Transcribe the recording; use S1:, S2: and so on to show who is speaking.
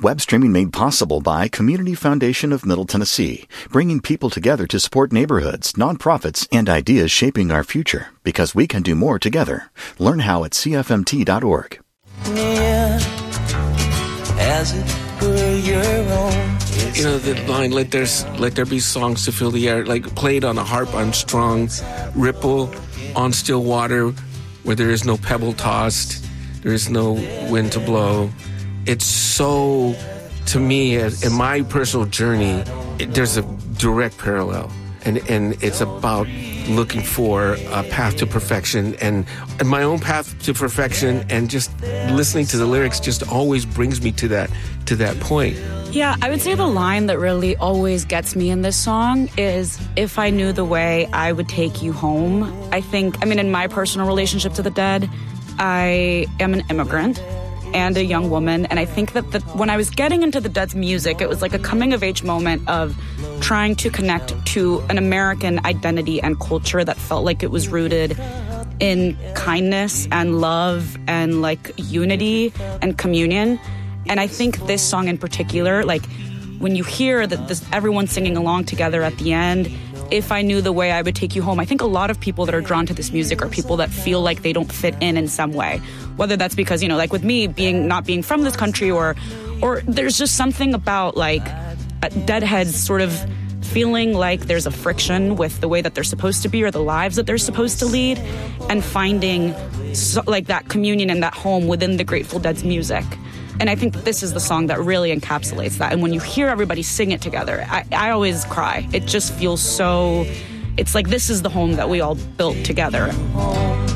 S1: Web streaming made possible by Community Foundation of Middle Tennessee, bringing people together to support neighborhoods, nonprofits, and ideas shaping our future, because we can do more together. Learn how at cfmt.org.
S2: Yeah, as it were your own.
S3: You know, the line, let there be songs to fill the air, like played on a harp on strong ripple on still water where there is no pebble tossed, there is no wind to blow. It's so, to me, in my personal journey, there's a direct parallel. And it's about looking for a path to perfection. And my own path to perfection, and just listening to the lyrics just always brings me to that point.
S4: Yeah, I would say the line that really always gets me in this song is, if I knew the way, I would take you home. In my personal relationship to the dead, I am an immigrant and a young woman, and I think that when I was getting into the Dead's music, it was like a coming-of-age moment of trying to connect to an American identity and culture that felt like it was rooted in kindness and love and, like, unity and communion. And I think this song in particular, like, when you hear that everyone's singing along together at the end, if I knew the way, I would take you home. I think a lot of people that are drawn to this music are people that feel like they don't fit in some way. Whether that's because, like with me, not being from this country, or there's just something about, like, Deadheads sort of feeling like there's a friction with the way that they're supposed to be or the lives that they're supposed to lead, and finding that communion and that home within the Grateful Dead's music. And I think this is the song that really encapsulates that. And when you hear everybody sing it together, I always cry. It just feels so, it's like this is the home that we all built together.